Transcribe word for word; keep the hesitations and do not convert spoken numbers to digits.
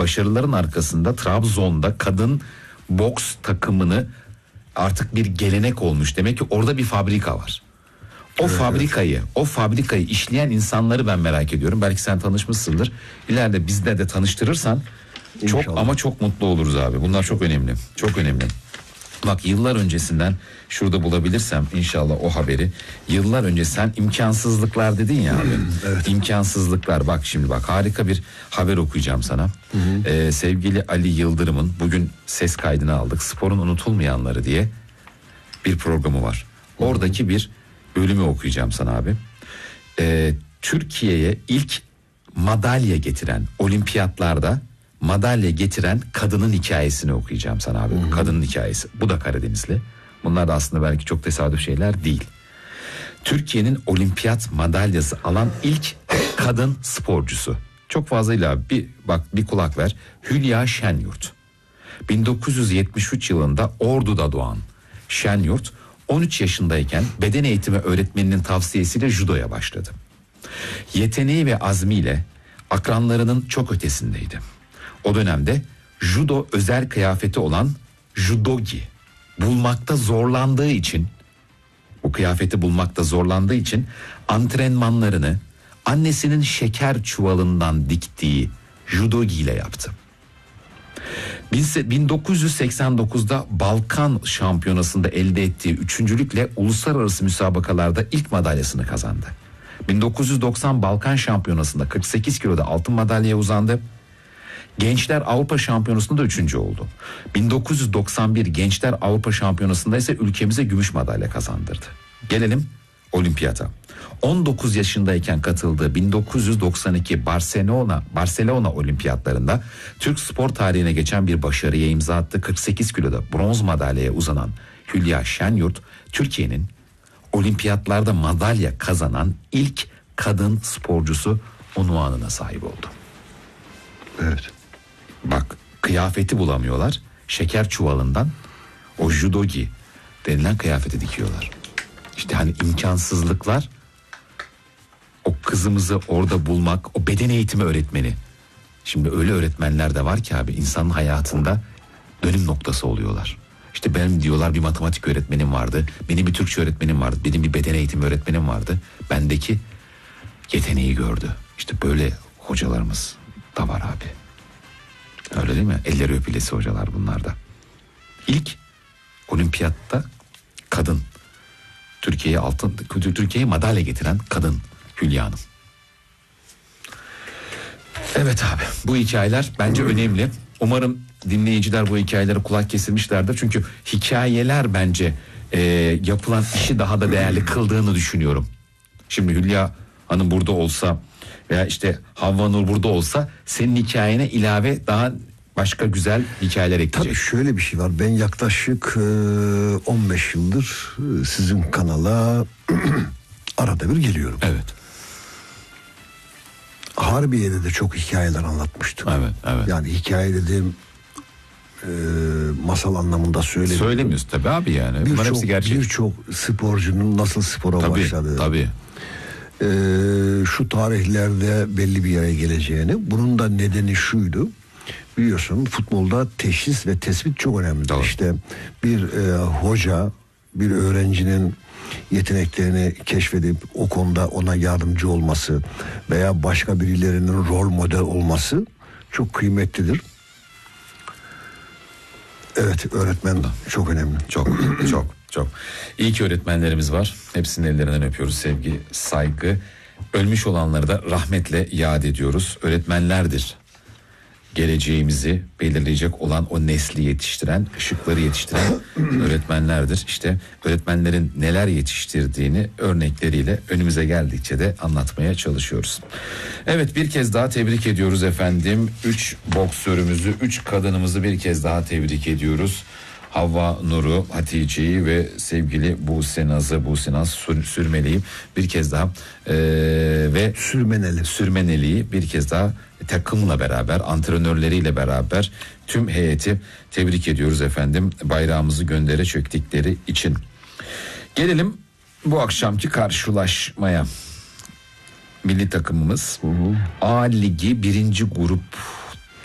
başarıların arkasında Trabzon'da kadın boks takımını artık bir gelenek olmuş. Demek ki orada bir fabrika var. O evet, fabrikayı, evet. o fabrikayı işleyen insanları ben merak ediyorum. Belki sen tanışmışsındır. İleride bizde de tanıştırırsan İnşallah. çok ama çok mutlu oluruz abi. Bunlar çok önemli. Çok önemli. Bak yıllar öncesinden şurada bulabilirsem inşallah o haberi. Yıllar önce sen imkansızlıklar dedin ya abi. Evet. İmkansızlıklar, bak şimdi bak harika bir haber okuyacağım sana. Hı hı. Ee, sevgili Ali Yıldırım'ın bugün ses kaydını aldık. Sporun unutulmayanları diye bir programı var. Oradaki bir bölümü okuyacağım sana abi. Ee, Türkiye'ye ilk madalya getiren, olimpiyatlarda madalya getiren kadının hikayesini okuyacağım sana abi. Hı-hı. Kadının hikayesi. Bu da Karadenizli. Bunlar da aslında belki çok tesadüf şeyler değil. Türkiye'nin olimpiyat madalyası alan ilk kadın sporcusu. Çok fazlayla bir bak bir kulak ver. Hülya Şenyurt. bin dokuz yüz yetmiş üç yılında Ordu'da doğan Şenyurt on üç yaşındayken beden eğitimi öğretmeninin tavsiyesiyle judoya başladı. Yeteneği ve azmiyle akranlarının çok ötesindeydi. O dönemde judo özel kıyafeti olan judogi bulmakta zorlandığı için, o kıyafeti bulmakta zorlandığı için antrenmanlarını annesinin şeker çuvalından diktiği judogi ile yaptı. bin dokuz yüz seksen dokuzda Balkan Şampiyonası'nda elde ettiği üçüncülükle uluslararası müsabakalarda ilk madalyasını kazandı. bin dokuz yüz doksan Balkan Şampiyonası'nda kırk sekiz kiloda altın madalyaya uzandı. Gençler Avrupa Şampiyonası'nda da üçüncü oldu. bin dokuz yüz doksan bir Gençler Avrupa Şampiyonası'nda ise ülkemize gümüş madalya kazandırdı. Gelelim olimpiyata. on dokuz yaşındayken katıldığı bin dokuz yüz doksan iki Barcelona Barcelona olimpiyatlarında Türk spor tarihine geçen bir başarıya imza attı. kırk sekiz kiloda bronz madalyaya uzanan Hülya Şenyurt, Türkiye'nin olimpiyatlarda madalya kazanan ilk kadın sporcusu unvanına sahip oldu. Evet. Bak, kıyafeti bulamıyorlar. Şeker çuvalından o judogi denilen kıyafeti dikiyorlar. İşte hani imkansızlıklar, o kızımızı orada bulmak, o beden eğitimi öğretmeni. Şimdi öyle öğretmenler de var ki abi, insanın hayatında dönüm noktası oluyorlar. İşte benim diyorlar bir matematik öğretmenim vardı, benim bir Türkçe öğretmenim vardı, benim bir beden eğitimi öğretmenim vardı. Bendeki yeteneği gördü. İşte böyle hocalarımız da var abi. Öyle değil mi? Elleri öpülesi hocalar bunlar da. İlk olimpiyatta kadın, Türkiye'ye altın, Türkiye'ye madalya getiren kadın Hülya Hanım. Evet abi, bu hikayeler bence önemli. Umarım dinleyiciler bu hikayelere kulak kesilmişlerdir. Çünkü hikayeler bence e, yapılan işi daha da değerli kıldığını düşünüyorum. Şimdi Hülya Hanım burada olsa veya işte Havva Nur burada olsa senin hikayene ilave daha başka güzel hikayeler ekleyecek. Tabii şöyle bir şey var. Ben yaklaşık on beş yıldır sizin kanala arada bir geliyorum. Evet. Harbiye'de de çok hikayeler anlatmıştım. Evet, evet. Yani hikaye dediğim e, masal anlamında söylemiyorum. Söylemiyoruz tabii abi yani. Bunlar hepsi gerçek. Birçok sporcunun nasıl spora tabii, başladığı. Tabii. E, şu tarihlerde belli bir yere geleceğini. Bunun da nedeni şuydu. Biliyorsun futbolda teşhis ve tespit çok önemli. Doğru. İşte bir e, hoca bir öğrencinin yeteneklerini keşfedip o konuda ona yardımcı olması veya başka birilerinin rol model olması çok kıymetlidir. Evet, öğretmen çok önemli. Çok çok çok. İyi ki öğretmenlerimiz var. Hepsinin ellerinden öpüyoruz. Sevgi, saygı. Ölmüş olanları da rahmetle yad ediyoruz. Öğretmenlerdir geleceğimizi belirleyecek olan, o nesli yetiştiren, ışıkları yetiştiren öğretmenlerdir. İşte öğretmenlerin neler yetiştirdiğini örnekleriyle önümüze geldikçe de anlatmaya çalışıyoruz. Evet, bir kez daha tebrik ediyoruz efendim. Üç boksörümüzü, üç kadınımızı bir kez daha tebrik ediyoruz. Havva Nur'u, Hatice'yi ve sevgili Buse Naz'ı, Buse Naz Sürmeli'yi bir kez daha ee, ve Sürmeneli. Sürmeneli'yi bir kez daha takımla beraber, antrenörleriyle beraber tüm heyeti tebrik ediyoruz efendim, bayrağımızı göndere çöktükleri için. Gelelim bu akşamki karşılaşmaya. Milli takımımız hı hı. A Ligi birinci grup